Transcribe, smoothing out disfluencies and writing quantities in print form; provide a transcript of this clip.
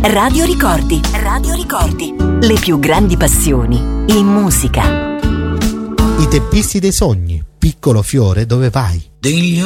Radio Ricordi. Radio Ricordi. Le più grandi passioni in musica. I teppisti dei sogni, piccolo fiore dove vai. Degli